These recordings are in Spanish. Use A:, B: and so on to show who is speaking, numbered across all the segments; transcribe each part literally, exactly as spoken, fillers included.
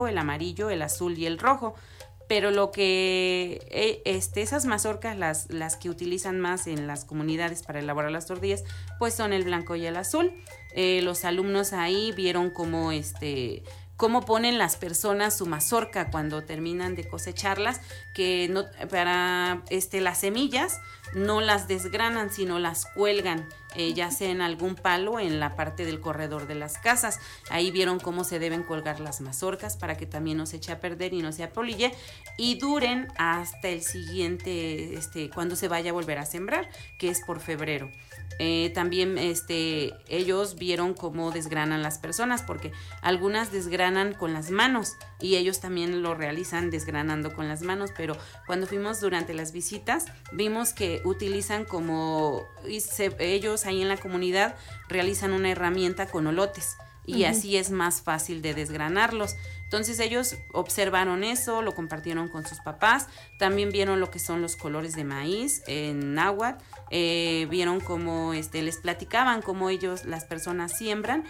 A: el amarillo, el azul y el rojo. Pero lo que este, esas mazorcas, las, las que utilizan más en las comunidades para elaborar las tortillas, pues son el blanco y el azul. Eh, los alumnos ahí vieron cómo, este, cómo ponen las personas su mazorca cuando terminan de cosecharlas, que no, para este, las semillas no las desgranan, sino las cuelgan, eh, ya sea en algún palo en la parte del corredor de las casas. Ahí vieron cómo se deben colgar las mazorcas para que también no se eche a perder y no se apolille y duren hasta el siguiente, este, cuando se vaya a volver a sembrar, que es por febrero. Eh, también este, ellos vieron cómo desgranan las personas, porque algunas desgranan con las manos y ellos también lo realizan desgranando con las manos, pero cuando fuimos durante las visitas vimos que utilizan como y se, ellos ahí en la comunidad realizan una herramienta con olotes y uh-huh. así es más fácil de desgranarlos. Entonces ellos observaron eso, lo compartieron con sus papás, también vieron lo que son los colores de maíz en náhuatl, eh, vieron cómo este, les platicaban cómo ellos, las personas siembran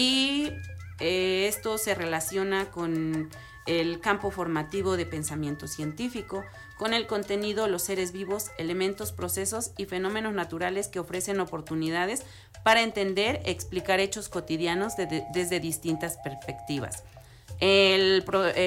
A: y eh, esto se relaciona con el campo formativo de pensamiento científico, con el contenido, los seres vivos, elementos, procesos y fenómenos naturales que ofrecen oportunidades para entender, explicar hechos cotidianos de, de, desde distintas perspectivas. El,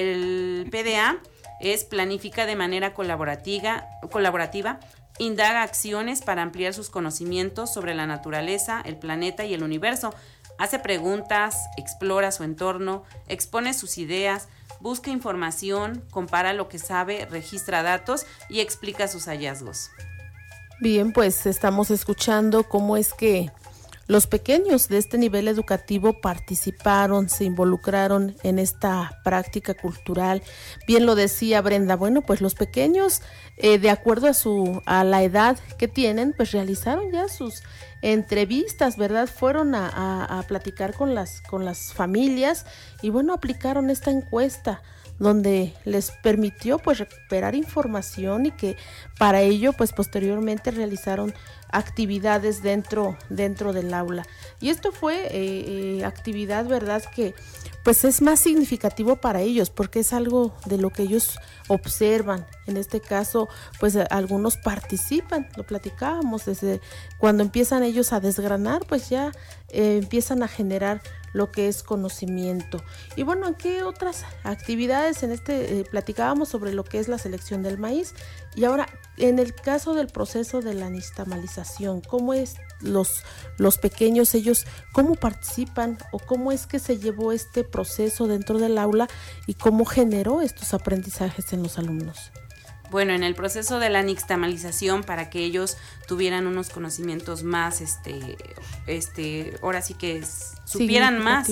A: el P D A es planifica de manera colaborativa, colaborativa, indaga acciones para ampliar sus conocimientos sobre la naturaleza, el planeta y el universo, hace preguntas, explora su entorno, expone sus ideas, busca información, compara lo que sabe, registra datos y explica sus hallazgos.
B: Bien, pues estamos escuchando cómo es que los pequeños de este nivel educativo participaron, se involucraron en esta práctica cultural. Bien lo decía Brenda, bueno, pues los pequeños, eh, de acuerdo a su a la edad que tienen, pues realizaron ya sus entrevistas, ¿verdad? Fueron a, a, a platicar con las, con las familias y bueno, aplicaron esta encuesta donde les permitió pues recuperar información y que para ello pues posteriormente realizaron actividades dentro, dentro del aula. Y esto fue eh, eh, actividad, ¿verdad? Que pues es más significativo para ellos porque es algo de lo que ellos observan. En este caso, pues algunos participan, lo platicábamos, desde cuando empiezan ellos a desgranar, pues ya eh, empiezan a generar lo que es conocimiento. Y bueno, ¿en qué otras actividades? En este eh, platicábamos sobre lo que es la selección del maíz y ahora en el caso del proceso de la nixtamalización, ¿cómo es los, los pequeños, ellos, cómo participan o cómo es que se llevó este proceso dentro del aula y cómo generó estos aprendizajes en los alumnos?
A: Bueno, en el proceso de la nixtamalización, para que ellos tuvieran unos conocimientos más, este, este, ahora sí que es, supieran más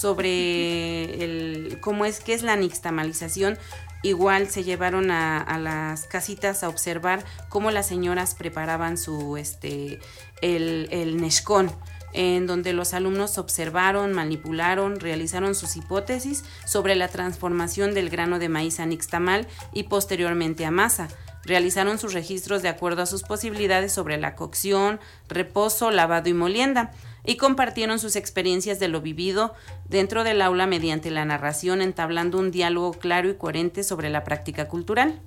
A: sobre el, cómo es que es la nixtamalización. Igual se llevaron a, a las casitas a observar cómo las señoras preparaban su, este, el, el nexcón, en donde los alumnos observaron, manipularon, realizaron sus hipótesis sobre la transformación del grano de maíz a nixtamal y posteriormente a masa. Realizaron sus registros de acuerdo a sus posibilidades sobre la cocción, reposo, lavado y molienda, y compartieron sus experiencias de lo vivido dentro del aula mediante la narración, entablando un diálogo claro y coherente sobre la práctica cultural.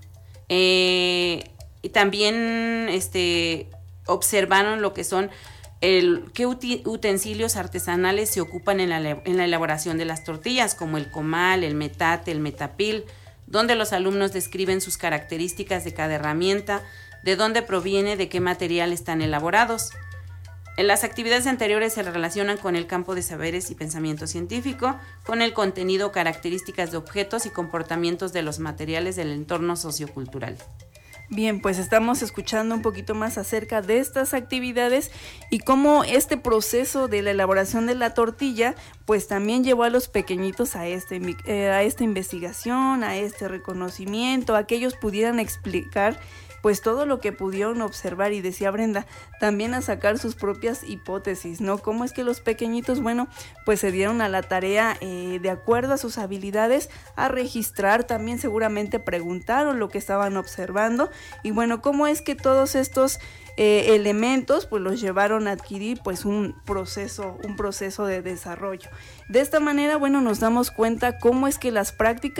A: Eh, y también este, observaron lo que son El, qué utensilios artesanales se ocupan en la, en la elaboración de las tortillas, como el comal, el metate, el metapil, donde los alumnos describen sus características de cada herramienta, de dónde proviene, de qué material están elaborados. En las actividades anteriores se relacionan con el campo de saberes y pensamiento científico, con el contenido, características de objetos y comportamientos de los materiales del entorno sociocultural.
C: Bien, pues estamos escuchando un poquito más acerca de estas actividades y cómo este proceso de la elaboración de la tortilla pues también llevó a los pequeñitos a, este, eh, a esta investigación, a este reconocimiento, a que ellos pudieran explicar pues todo lo que pudieron observar, y decía Brenda, también a sacar sus propias hipótesis, ¿no? Cómo es que los pequeñitos, bueno, pues se dieron a la tarea eh, de acuerdo a sus habilidades a registrar, también seguramente preguntaron lo que estaban observando, y bueno, cómo es que todos estos Eh, elementos pues los llevaron a adquirir pues un proceso, un proceso de desarrollo. De esta manera, bueno, nos damos cuenta cómo es que las prácticas